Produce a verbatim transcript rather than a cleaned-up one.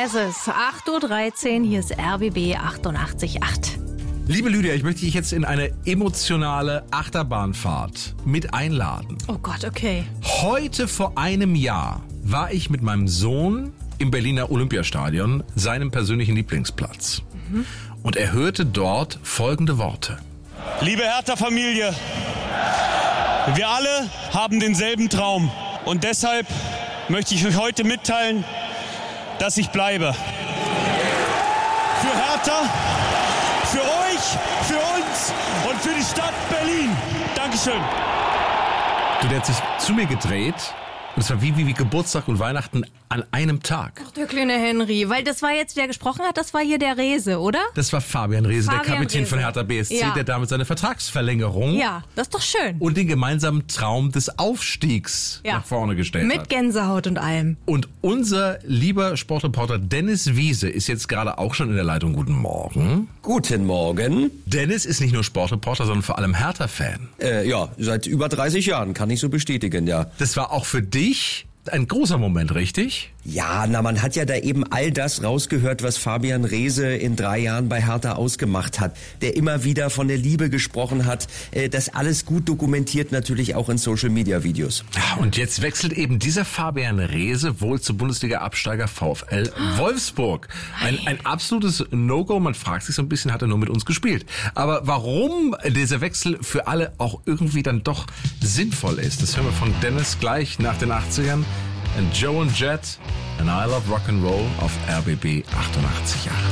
Es ist acht Uhr dreizehn, hier ist R B B achtundachtzig Komma acht. Liebe Lydia, ich möchte dich jetzt in eine emotionale Achterbahnfahrt mit einladen. Oh Gott, okay. Heute vor einem Jahr war ich mit meinem Sohn im Berliner Olympiastadion, seinem persönlichen Lieblingsplatz. Mhm. Und er hörte dort folgende Worte. Liebe Hertha-Familie, wir alle haben denselben Traum. Und deshalb möchte ich euch heute mitteilen, dass ich bleibe. Für Hertha, für euch, für uns und für die Stadt Berlin. Dankeschön. Du, der hat sich zu mir gedreht. Und es war wie, wie, wie Geburtstag und Weihnachten an einem Tag. Ach, der kleine Henry, weil das war jetzt, der gesprochen hat, das war hier der Rehse, oder? Das war Fabian Rehse, Fabian der Kapitän Rehse. von Hertha B S C, Ja. der damit seine Vertragsverlängerung Ja, das ist doch schön. und den gemeinsamen Traum des Aufstiegs Ja. nach vorne gestellt Mit hat. Gänsehaut und allem. Und unser lieber Sportreporter Dennis Wiese ist jetzt gerade auch schon in der Leitung. Guten Morgen. Guten Morgen. Dennis ist nicht nur Sportreporter, sondern vor allem Hertha-Fan. Äh, ja, seit über dreißig Jahren, kann ich so bestätigen, ja. Das war auch für dich ein großer Moment, richtig? Ja, na, man hat ja da eben all das rausgehört, was Fabian Rehse in drei Jahren bei Hertha ausgemacht hat. Der immer wieder von der Liebe gesprochen hat. Äh, das alles gut dokumentiert natürlich auch in Social-Media-Videos. Und jetzt wechselt eben dieser Fabian Rehse wohl zum Bundesliga-Absteiger VfL Wolfsburg. Ein, ein absolutes No-Go. Man fragt sich so ein bisschen, hat er nur mit uns gespielt. Aber warum dieser Wechsel für alle auch irgendwie dann doch sinnvoll ist, das hören wir von Dennis gleich nach den achtzigern. And Joe and Jet and I Love Rock'n'Roll auf R B B achtundachtzig Komma acht.